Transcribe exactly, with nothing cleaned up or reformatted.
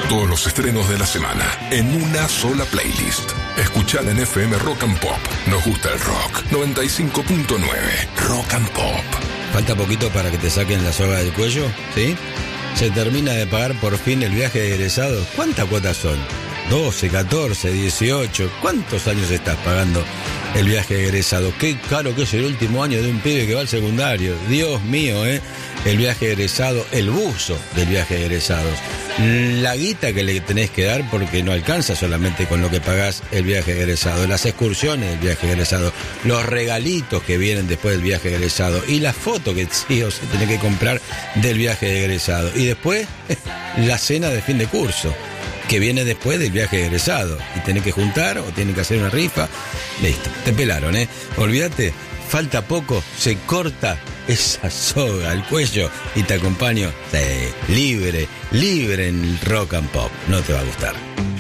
Todos los estrenos de la semana en una sola playlist. Escuchar en F M Rock and Pop. Nos gusta el rock. noventa y cinco punto nueve Rock and Pop. Falta poquito para que te saquen la soga del cuello, ¿sí? Se termina de pagar por fin el viaje de egresados. ¿Cuántas cuotas son? doce, catorce, dieciocho. ¿Cuántos años estás pagando el viaje de egresado? Qué caro que es el último año de un pibe que va al secundario. Dios mío, ¿eh? El viaje de egresado, el buzo del viaje de egresados. La guita que le tenés que dar porque no alcanza solamente con lo que pagás el viaje de egresado. Las excursiones del viaje de egresado. Los regalitos que vienen después del viaje de egresado. Y la foto que sí o sí tenés que comprar del viaje de egresado. Y después, la cena de fin de curso, que viene después del viaje de egresado. Y tenés que juntar o tenés que hacer una rifa. Listo, te pelaron, ¿eh? Olvídate, falta poco, se corta esa soga al cuello y te acompaño, sí, libre, libre en Rock and Pop. No te va a gustar.